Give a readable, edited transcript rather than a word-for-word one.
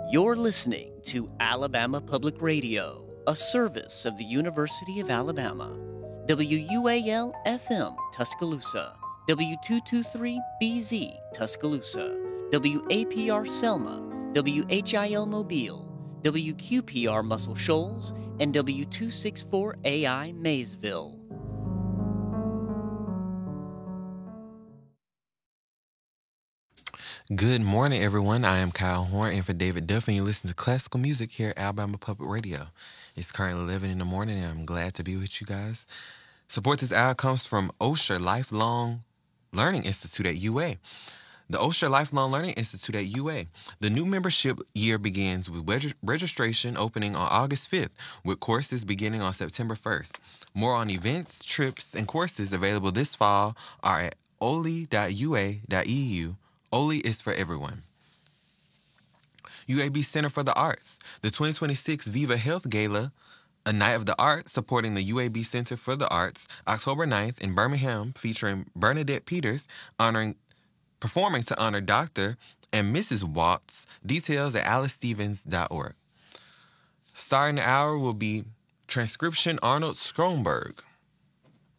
You're listening to Alabama Public Radio, a service of the University of Alabama. WUAL FM Tuscaloosa, W223BZ Tuscaloosa, WAPR Selma, WHIL Mobile, WQPR Muscle Shoals, and W264AI Maysville. Good morning, everyone. I am Kyle Horn, and for David Duff, and you listen to classical music here at Alabama Public Radio. It's currently 11 in the morning, and I'm glad to be with you guys. Support this hour comes from Osher Lifelong Learning Institute at UA. The Osher Lifelong Learning Institute at UA. The new membership year begins with registration opening on August 5th, with courses beginning on September 1st. More on events, trips, and courses available this fall are at oli.ua.edu. OLI is for everyone. UAB Center for the Arts. The 2026 Viva Health Gala, a night of the arts supporting the UAB Center for the Arts, October 9th in Birmingham, featuring Bernadette Peters performing to honor Dr. and Mrs. Watts. Details at alicestevens.org. Starting the hour will be Transcription Arnold Stromberg.